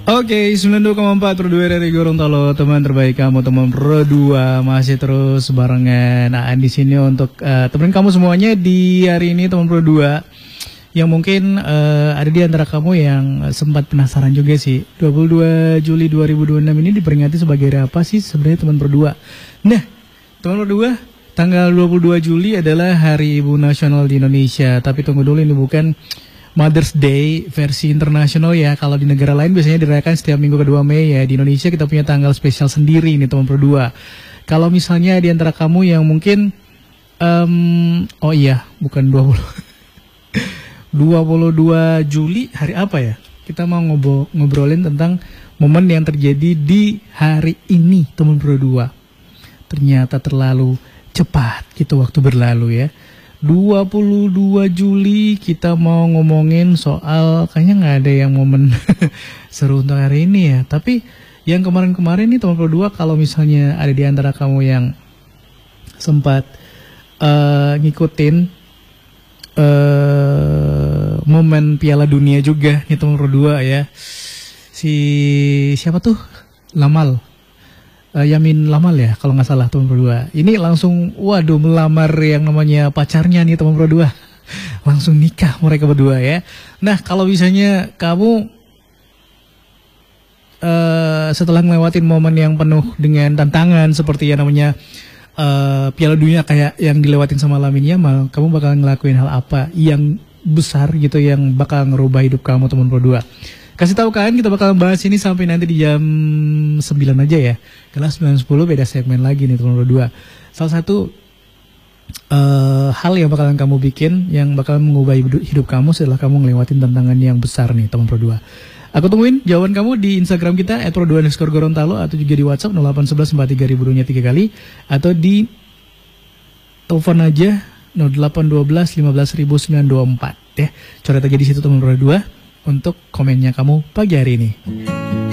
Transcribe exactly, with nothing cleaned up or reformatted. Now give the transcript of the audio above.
Oke, sembilan puluh dua koma empat Pro dua dari Gorontalo, teman terbaik kamu, teman Pro dua masih terus barengan Aan di sini untuk uh, temenin kamu semuanya di hari ini, teman Pro dua. Yang mungkin uh, ada di antara kamu yang sempat penasaran juga sih, dua puluh dua Juli dua ribu dua puluh enam ini diperingati sebagai apa sih sebenarnya, teman Pro dua? Nah, teman Pro dua, tanggal dua puluh dua Juli adalah Hari Ibu Nasional di Indonesia. Tapi tunggu dulu, ini bukan Mother's Day versi internasional ya. Kalau di negara lain biasanya dirayakan setiap minggu kedua Mei ya. Di Indonesia kita punya tanggal spesial sendiri nih, teman Pro dua. Kalau misalnya di antara kamu yang mungkin um, oh iya, bukan dua puluh dua puluh dua Juli hari apa ya? Kita mau ngobrol, ngobrolin tentang momen yang terjadi di hari ini, teman Pro dua. Ternyata terlalu cepat gitu waktu berlalu ya. dua puluh dua Juli kita mau ngomongin soal, kayaknya nggak ada yang momen seru untuk hari ini ya. Tapi yang kemarin-kemarin nih, teman Pro dua, kalau misalnya ada di antara kamu yang sempat uh, ngikutin uh, momen Piala Dunia juga nih, teman Pro dua ya. Si siapa tuh? Lamal. Uh, Yamin Lamal ya kalau nggak salah, teman Pro dua. Ini langsung waduh melamar yang namanya pacarnya nih, teman Pro dua. Langsung nikah mereka berdua ya. Nah, kalau misalnya kamu uh, setelah ngelewatin momen yang penuh dengan tantangan seperti yang namanya uh, Piala Dunia kayak yang dilewatin sama Lamine Yamal, kamu bakal ngelakuin hal apa yang besar gitu yang bakal ngerubah hidup kamu, teman Pro dua? Kasih tahu kan, kita bakal bahas ini sampai nanti di jam sembilan aja ya. Kelas sembilan sepuluh beda segmen lagi nih, teman Pro dua. Salah satu uh, hal yang bakalan kamu bikin, yang bakalan mengubah hidup, hidup kamu setelah kamu ngelewatin tantangan yang besar nih, teman Pro dua. Aku tungguin jawaban kamu di Instagram kita et pro dua underscore Gorontalo, atau juga di WhatsApp nol delapan satu satu empat tiga ribu nya tiga kali, atau di telepon aja nol delapan satu dua lima belas ribu sembilan dua empat ya. Coret aja di situ, teman Pro dua, untuk komennya kamu pagi hari ini.